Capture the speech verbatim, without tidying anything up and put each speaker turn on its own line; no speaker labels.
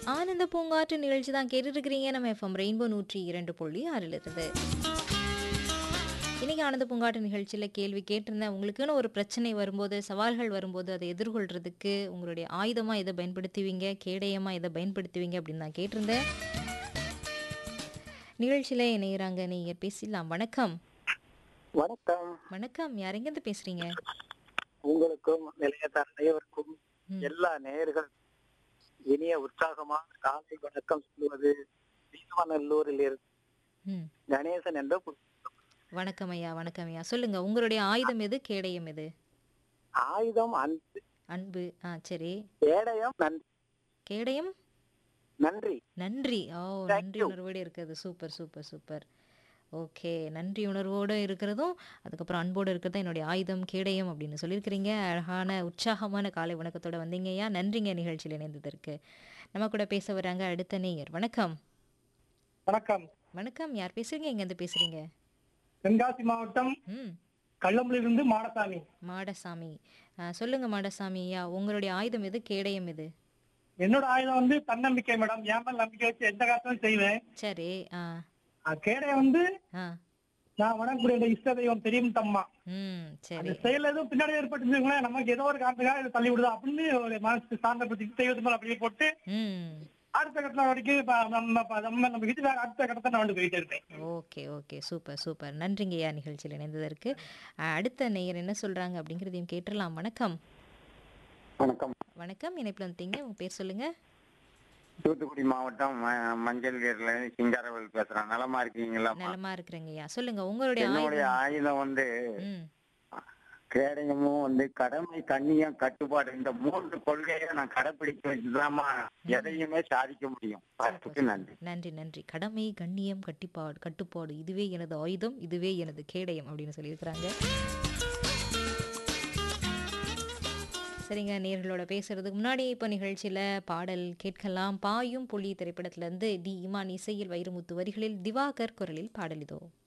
ஆனந்த பூங்காற்று நிகழ்ச்சி தான் கேட்டுட்டு இருக்கிறீங்க. நம்ம எஃப்எம் ரெயின்போ நூற்றி இரண்டு புள்ளி ஆறில் இருந்து. இன்னைக்கு ஆனந்த பூங்காற்று நிகழ்ச்சியில் கேள்வி கேட்டிருந்தேன். உங்களுக்குன்னு ஒரு பிரச்சனை வரும்போது, சவால்கள் வரும்போது அதை எதிர்கொள்றதுக்கு உங்களுடைய ஆயுதமாக எதை பயன்படுத்துவீங்க, கேடயமாக எதை பயன்படுத்துவீங்க அப்படின்னு நான் கேட்டிருந்தேன். நிகழ்ச்சியில் இணையிறாங்க நீங்கள் பேசலாம். வணக்கம்.
வணக்கம்.
வணக்கம். யார் எங்கேருந்து பேசுறீங்க?
உங்களுக்கும் நிலையத்தார் அனைவருக்கும்
ம்.
எல்லா நேயர்கள் இனிய உற்சாகமான காலை வணக்கம் சொல்வது வீரவநல்லூரில் இருந்து
ம்.
கணேசன் என்ற புது-
வணக்கம் ஐயா. வணக்கம் ஐயா. சொல்லுங்க, உங்களுடைய ஆயுதம் எது, கேடயம் எது?
ஆயுதம் அன்பு,
அன்பு. ஆ சரி.
கேடயம் நன்றி.
கேடயம்
நன்றி.
நன்றி. ஓ,
Thank
நன்றி
you.
உணர்வோடு இருக்கிறது. Super super super. ஓகே, நன்றி உணர்வோடு இருக்கிறதும் அதுக்கப்புறம் அன்போடு இருக்கிறதும் என்னுடைய ஆயுதம், கேடயம் அப்படின்னு சொல்லியிருக்கிறீங்க. அழகான உற்சாகமான காலை வணக்கத்தோட வந்தீங்க ஐயா. நன்றிங்க நிகழ்ச்சியில் இணைந்ததற்கு. நம்ம கூட பேச வராங்க அடுத்த நேயர். வணக்கம்.
வணக்கம்.
வணக்கம். யார் பேசுறீங்க? எங்கேருந்து பேசுறீங்க?
தென்காசி மாவட்டம்
ம்.
கள்ளம்புலியிலிருந்து மாடசாமி.
மாடசாமி. ஆ, சொல்லுங்க மாடசாமி ஐயா, உங்களுடைய ஆயுதம் எது, கேடயம் எது?
என்னோட ஆயுதம் வந்து தன்னம்பிக்கை மேடம். என் மேல நம்பிக்கை வச்சு எந்த காலத்திலும் செய்வேன்.
சரி. ஆ.
அஹ் கேடயம் வந்து
ஆ.
நான் வணங்கக்கூடிய இந்த இஷ்ட தெய்வம் தெரியும் தம்மா.
ம். சரி.
அந்த செயல் எதுவும் பின்னாடி ஏற்பட்டு நமக்கு ஏதோ ஒரு காரணத்துக்காக இதை தள்ளி விடுதா அப்படின்னு ஒரு மனசு சார்ந்த பத்தி தெய்வத்து மேல அப்படியே போட்டு
ம்.
அடுத்த கட்டத்துல வரைக்கும் இப்ப நம்ம இப்ப நம்ம நம்ம கிட்ட வேற அடுத்த கட்டத்தை நான் வந்து போயிட்டே இருப்பேன்.
Okay okay, super super. நன்றிங்கய்யா நிகழ்ச்சியில் இணைந்ததற்கு. அஹ், அடுத்த நேயர் என்ன சொல்றாங்க அப்படிங்கிறதையும் கேட்டுடலாம். வணக்கம்.
வணக்கம்.
வணக்கம். இணைப்பில் வந்துட்டீங்க, உங்க பேர் சொல்லுங்க.
தூத்துக்குடி மாவட்டம் ம- மஞ்சள் கீரில சிங்காரவேல் பேசுறேன். நலமா இருக்கீங்களா?
நலமா இருக்கிறேங்கய்யா. சொல்லுங்க, உங்களுடைய
என்னுடைய
ஆயுதம்.
ஆயுதம் வந்து
ம்.
கேடயமும் வந்து கடமை, கண்ணியம், கட்டுப்பாடு, இந்த மூன்று கொள்கையை நான் கடைபிடிக்க வச்சுதாம்மா எதையுமே சாதிக்க முடியும். அதுக்கு நன்றி.
நன்றி நன்றி. கடமை, கண்ணியம், கட்டிப்பாடு கட்டுப்பாடு இதுவே எனது ஆயுதம், இதுவே எனது கேடயம் அப்படின்னு சொல்லியிருக்கிறாங்க. சரிங்க, நேர்களோட பேசுறதுக்கு முன்னாடி இப்போ நிகழ்ச்சியில் பாடல் கேட்கலாம். பாயும் புலி திரைப்படத்திலிருந்து டி இமான் இசையில் வைரமுத்து வரிகளில் திவாகர் குரலில் பாடல் இதோ.